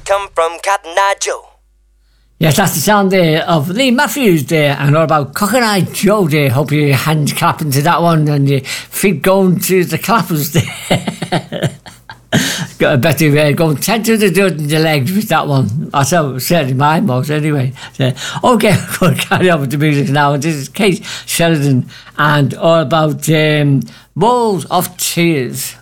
come from Cotton Eye Joe. Yes, that's the sound there of Lee Matthews there, and all about Cotton Eye Joe there. Hope your hands clapping to that one and your feet going to the clappers there. Got a better going 10 to the dirt in the legs with that one. That's how certainly my most anyway. So, okay, I'm going to carry on with the music now. This is Kate Sheridan and all about Bowls of Tears.